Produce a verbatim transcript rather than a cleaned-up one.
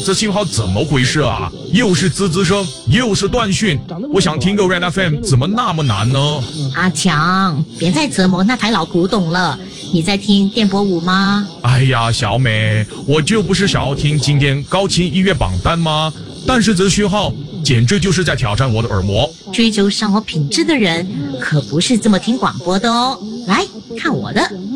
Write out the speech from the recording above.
这信号怎么回事啊？又是滋滋声，又是断讯，我想听个 Red F M 怎么那么难呢？ 阿强，别再折磨那台老古董了，你在听电波五吗？ 哎呀，小美，我就不是想要听今天高清音乐榜单吗？但是这讯号简直就是在挑战我的耳膜。 追求生活品质的人可不是这么听广播的哦，来看我的。